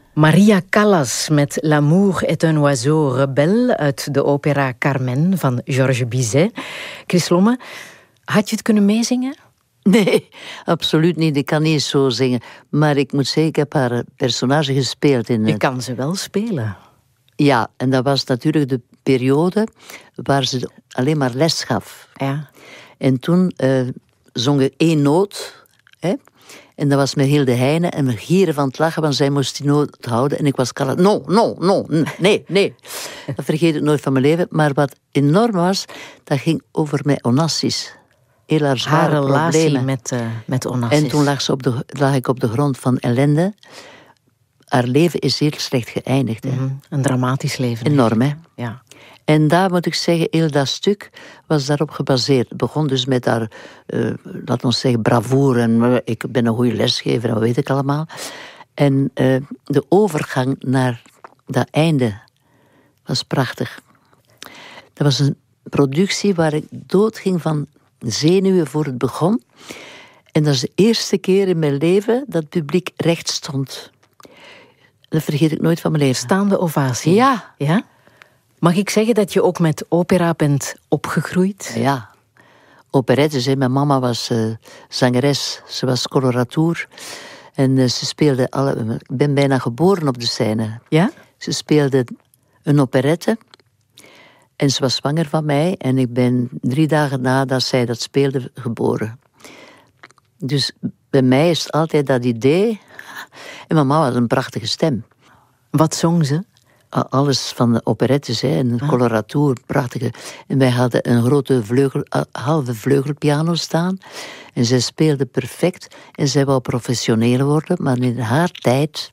Maria Callas met L'amour est un oiseau rebelle uit de opera Carmen van Georges Bizet. Chris Lomme, had je het kunnen meezingen? Nee, absoluut niet. Ik kan niet zo zingen. Maar ik moet zeggen, ik heb haar personage gespeeld. Je kan ze wel spelen. Ja, en dat was natuurlijk de periode waar ze alleen maar les gaf. Ja. En toen zong ik 1 noot. Hè? En dat was met Hilde Heine. En we gieren van het lachen, want zij moest die noot houden. En ik was kalm. No, nee. Dat vergeet ik nooit van mijn leven. Maar wat enorm was, dat ging over mijn Onassis. Heel haar zware relatie problemen. met Onassis. En toen lag ik op de grond van ellende. Haar leven is heel slecht geëindigd. Hè. Mm-hmm. Een dramatisch leven. Enorm, hè. Ja. En daar moet ik zeggen, heel dat stuk was daarop gebaseerd. Het begon dus met haar, laten we zeggen, bravoure. En ik ben een goede lesgever en wat weet ik allemaal. En de overgang naar dat einde was prachtig. Dat was een productie waar ik doodging van zenuwen voor het begon. En dat is de eerste keer in mijn leven dat het publiek recht stond. Dat vergeet ik nooit van mijn leven. Staande ovatie. Ja. Ja? Mag ik zeggen dat je ook met opera bent opgegroeid? Ja. Operettes, hè. Mijn mama was zangeres. Ze was coloratour. En ze speelde ik ben bijna geboren op de scène. Ja? Ze speelde een operette. En ze was zwanger van mij. En ik ben 3 dagen nadat zij dat speelde geboren. Dus bij mij is het altijd dat idee. En mama had een prachtige stem. Wat zong ze? Alles van de operettes, hè, en coloratour, prachtige. En wij hadden een grote halve vleugelpiano staan. En zij speelde perfect. En zij wou professioneel worden, maar in haar tijd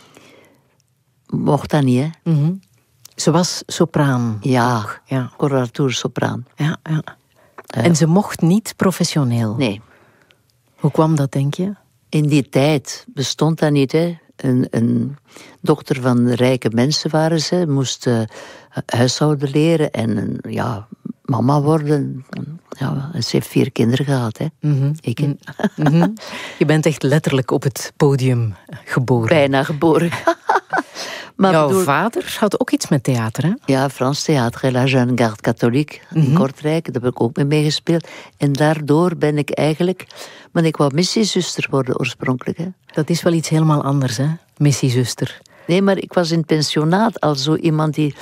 mocht dat niet, hè. Mm-hmm. Ze was sopraan. Ja, coloratour, sopraan. Ja. En ze mocht niet professioneel? Nee. Hoe kwam dat, denk je? In die tijd bestond dat niet, hè. Een dochter van rijke mensen waren ze. Moest huishouden leren en mama worden. Ja, ze heeft 4 kinderen gehad, hè. Mm-hmm. Ik. Mm-hmm. Je bent echt letterlijk op het podium geboren. Bijna geboren. Maar jouw vader had ook iets met theater, hè? Ja, Frans theater, La Jeune Garde Catholique in Kortrijk. Daar heb ik ook mee meegespeeld. En daardoor ben ik eigenlijk... Maar ik wou missiezuster worden oorspronkelijk, hè. Dat is wel iets helemaal anders, hè? Missiezuster. Nee, maar ik was in het pensionaat al zo iemand die...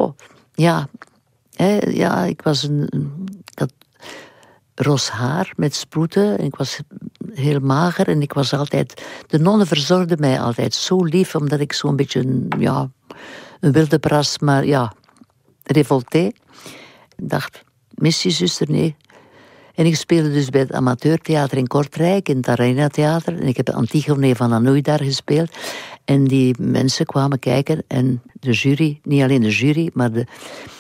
ik was ik had ros haar met sproeten. En ik was heel mager en ik was altijd... De nonnen verzorgden mij altijd zo lief, omdat ik zo'n beetje een wilde bras, maar revolté. Ik dacht, missiezuster, nee. En ik speelde dus bij het amateurtheater in Kortrijk, in het Arena Theater. En ik heb Antigone van Anouilh daar gespeeld. En die mensen kwamen kijken en de jury, niet alleen de jury, maar de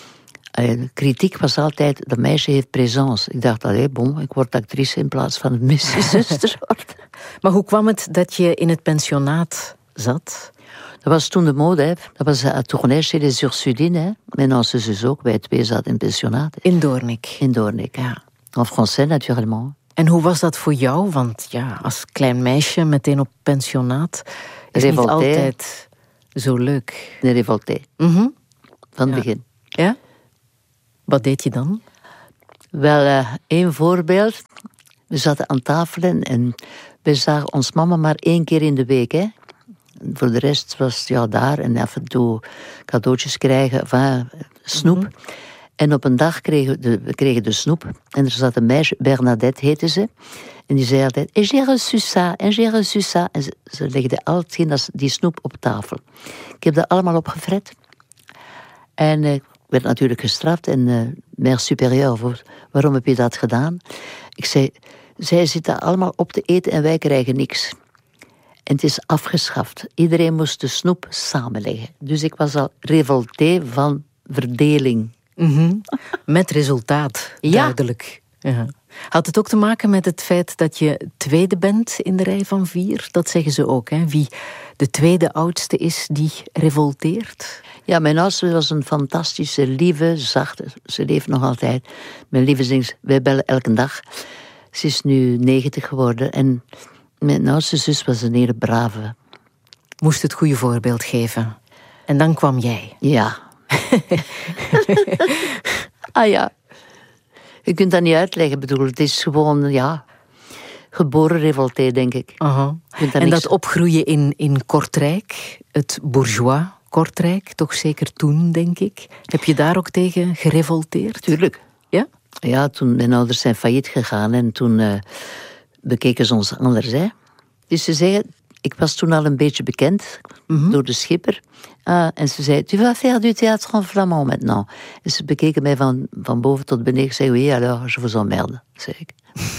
kritiek was altijd, dat meisje heeft présence. Ik dacht, ik word actrice in plaats van een missiezuster. Maar hoe kwam het dat je in het pensionaat zat? Dat was toen de mode, hè. Dat was à Tournai chez les Ursulines, hè. Mijn oudste zus ook, wij 2 zaten in het pensionaat. Hè. In Doornik? In Doornik, ja. En français, natuurlijk. En hoe was dat voor jou? Want ja, als klein meisje meteen op pensionaat is revolté. Niet altijd zo leuk. De revolté. Mm-hmm. Van het begin. Ja? Wat deed je dan? Wel, 1 voorbeeld. We zaten aan tafel en we zagen ons mama maar 1 keer in de week, hè. Voor de rest was het daar en af en toe cadeautjes krijgen, snoep. Mm-hmm. En op een dag kregen we de snoep. En er zat een meisje, Bernadette heette ze. En die zei altijd, en j'ai reçu ça, en j'ai reçu ça. En ze legde altijd die snoep op tafel. Ik heb dat allemaal opgefret. En ik werd natuurlijk gestraft. En mère supérieure, waarom heb je dat gedaan? Ik zei, zij zitten allemaal op te eten en wij krijgen niks. En het is afgeschaft. Iedereen moest de snoep samenleggen. Dus ik was al revolté van verdeling. Mm-hmm. Met resultaat, duidelijk. Ja. Had het ook te maken met het feit dat je 2e bent in de rij van 4? Dat zeggen ze ook, hè? Wie de 2e oudste is, die revolteert. Ja, mijn oudste was een fantastische, lieve, zachte... Ze leeft nog altijd. Mijn lieve zingt, wij bellen elke dag. Ze is nu 90 geworden. En mijn oudste zus was een hele brave. moest het goede voorbeeld geven. En dan kwam jij. Ja. Ja. Je kunt dat niet uitleggen, bedoel. Het is gewoon, geboren revolté, denk ik. En dat opgroeien in Kortrijk, het bourgeois Kortrijk, toch zeker toen, denk ik. Heb je daar ook tegen gerevolteerd? Tuurlijk. Ja? Ja, toen mijn ouders zijn failliet gegaan en toen bekeken ze ons anders. Hè. Dus ze zeggen, ik was toen al een beetje bekend door de schipper. En ze zei, tu vas faire du théâtre en flamand maintenant. En ze bekeken mij van boven tot beneden. Ik zei, oui, alors, je vous emmerde, zei ik.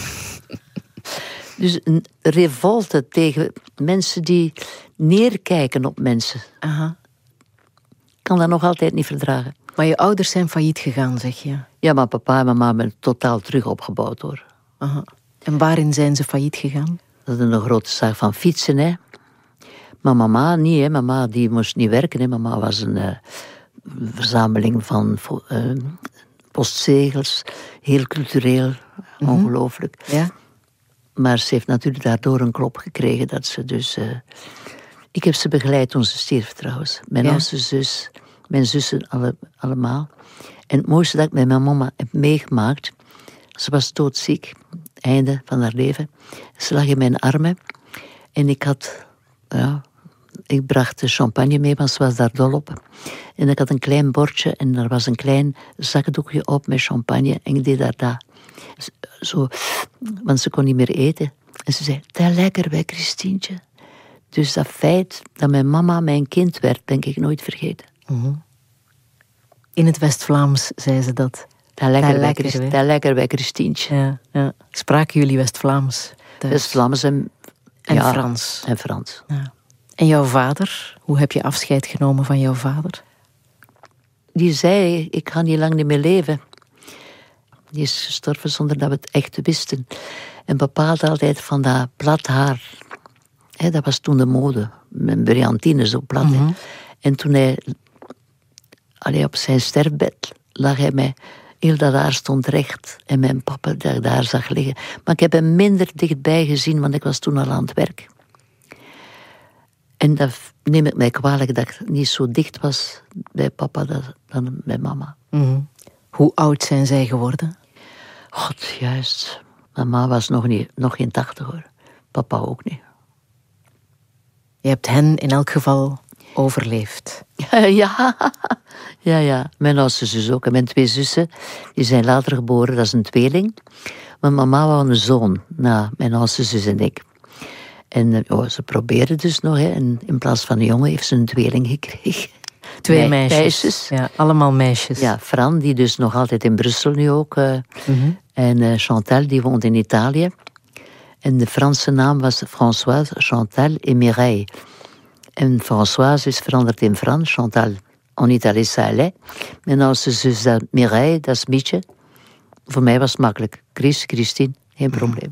Dus een revolte tegen mensen die neerkijken op mensen. Ik kan dat nog altijd niet verdragen. Maar je ouders zijn failliet gegaan, zeg je? Ja, maar papa en mama hebben totaal terug opgebouwd, hoor. En waarin zijn ze failliet gegaan? Dat is een grote zaak van fietsen, hè. Maar mama niet, hè. Mama die moest niet werken, hè. Mama was een verzameling van postzegels. Heel cultureel, ongelooflijk. Ja? Maar ze heeft natuurlijk daardoor een klop gekregen dat ze dus... Ik heb ze begeleid toen ze stierf, trouwens. Mijn oudste zus, mijn zussen allemaal. En het mooiste dat ik met mijn mama heb meegemaakt... Ze was doodziek, einde van haar leven. Ze lag in mijn armen. En ik bracht de champagne mee, want ze was daar dol op. En ik had een klein bordje en er was een klein zakdoekje op met champagne. En ik deed daar zo, want ze kon niet meer eten. En ze zei, dat lekker bij Christientje. Dus dat feit dat mijn mama mijn kind werd, ben ik nooit vergeten. In het West-Vlaams zei ze dat. Dat lekker bij Christientje. Ja. Spraken jullie West-Vlaams? West-Vlaams en Frans. En Frans. Ja. En jouw vader? Hoe heb je afscheid genomen van jouw vader? Die zei, ik ga niet lang niet meer leven. Die is gestorven zonder dat we het echt wisten. En papa had altijd van dat plat haar. Dat was toen de mode. Met brillantine zo plat. En toen hij op zijn sterfbed lag hij mij... Heel dat haar stond recht en mijn papa daar zag liggen. Maar ik heb hem minder dichtbij gezien, want ik was toen al aan het werk. En dat neem ik mij kwalijk dat ik niet zo dicht was bij papa dan bij mama. Hoe oud zijn zij geworden? God, juist. Mama was nog geen 80 hoor. Papa ook niet. Je hebt hen in elk geval overleefd. Ja. Mijn oudste zus ook. En mijn 2 zussen, die zijn later geboren. Dat is een tweeling. Maar mama wou een zoon, na mijn oudste zus en ik. En ze probeerde dus nog. Hè. En in plaats van een jongen heeft ze een tweeling gekregen. 2 meisjes. Ja, allemaal meisjes. Ja, Fran, die dus nog altijd in Brussel nu ook. En Chantal, die woont in Italië. En de Franse naam was Françoise, Chantal et Mireille. En Françoise is veranderd in Frans, Chantal. En Italië is Salé. Mijn oudste zus, Mireille, dat is Mietje. Voor mij was het makkelijk. Christine, geen probleem.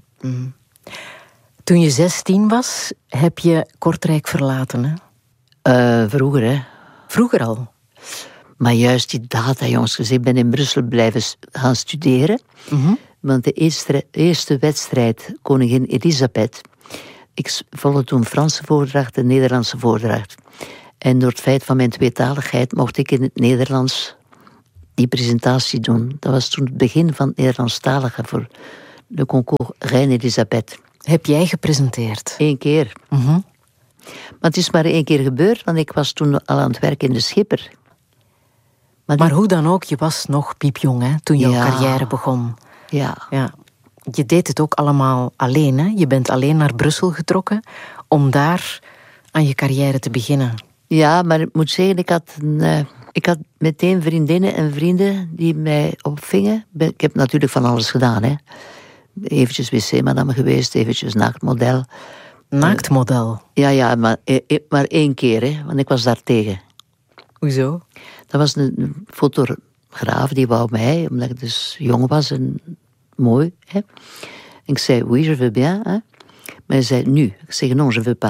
Toen je 16 was, heb je Kortrijk verlaten, hè? Vroeger, hè. Vroeger al? Maar juist die data, jongens. Ik ben in Brussel blijven gaan studeren. Want de eerste wedstrijd, koningin Elisabeth... Ik volgde toen Franse voordracht en Nederlandse voordracht. En door het feit van mijn tweetaligheid mocht ik in het Nederlands die presentatie doen. Dat was toen het begin van het Nederlandstalige voor de concours Reine Elisabeth. Heb jij gepresenteerd? 1 keer. Maar het is maar 1 keer gebeurd, want ik was toen al aan het werken in de Schipper. Maar hoe dan ook, je was nog piepjong, hè, toen jouw carrière begon. Ja. Je deed het ook allemaal alleen, hè? Je bent alleen naar Brussel getrokken om daar aan je carrière te beginnen. Ja, maar ik moet zeggen, ik had meteen vriendinnen en vrienden die mij opvingen. Ik heb natuurlijk van alles gedaan, hè. Eventjes wc-madame geweest, eventjes naaktmodel. Naaktmodel? Ja, maar 1 keer, hè, want ik was daar tegen. Hoezo? Dat was een fotograaf, die wou mij, omdat ik dus jong was en mooi. Hè. Ik zei, oui, je veux bien. Hè. Maar hij zei, nu. Ik zeg, non, je veux pas.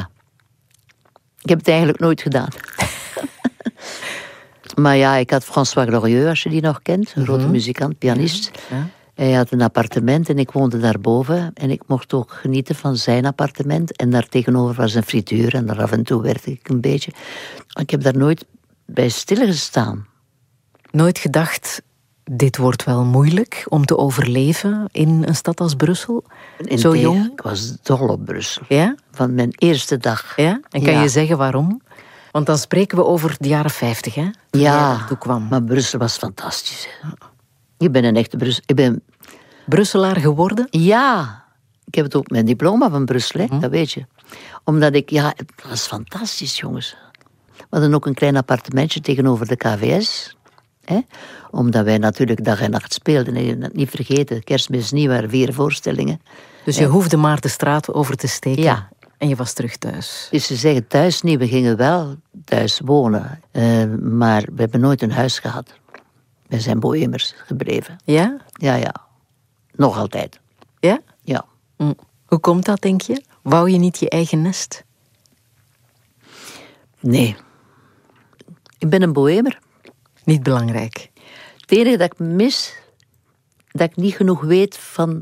Ik heb het eigenlijk nooit gedaan. Maar ja, ik had François Glorieux, als je die nog kent. Een grote muzikant, pianist. Ja. Hij had een appartement en ik woonde daarboven. En ik mocht ook genieten van zijn appartement. En daar tegenover was een frituur. En daar af en toe werkte ik een beetje. Ik heb daar nooit bij stilgestaan. Nooit gedacht, dit wordt wel moeilijk om te overleven in een stad als Brussel? Zo jong? Ik was dol op Brussel. Ja? Van mijn eerste dag. Ja? En kan je zeggen waarom? Want dan spreken we over de jaren 50, hè? Toen jij naartoe kwam. Maar Brussel was fantastisch. Hè? Ik ben een echte Brusselaar geworden? Ja. Ik heb het ook mijn diploma van Brussel, hè? Dat weet je. Omdat het was fantastisch, jongens. We hadden ook een klein appartementje tegenover de KVS. Hè? Omdat wij natuurlijk dag en nacht speelden. En je niet vergeten, Kerstmis, Nieuwjaar, 4 voorstellingen. Dus je hoefde maar de straat over te steken. Ja. En je was terug thuis. Dus ze zeggen thuis niet, we gingen wel thuis wonen. Maar we hebben nooit een huis gehad. We zijn bohemers gebleven. Ja? Ja. Nog altijd. Ja? Ja. Hoe komt dat, denk je? Wou je niet je eigen nest? Nee. Ik ben een bohemer. Niet belangrijk. Het enige dat ik mis, dat ik niet genoeg weet van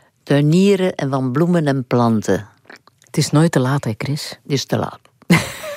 tuinieren en van bloemen en planten. Het is nooit te laat, hè, Chris? Het is te laat.